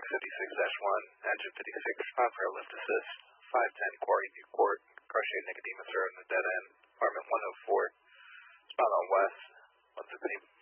56-1, engine 56, respond for a lift assist. 510 Quarry Court, Garcia Nicodemus are in the dead end. Apartment 104, respond on west. 116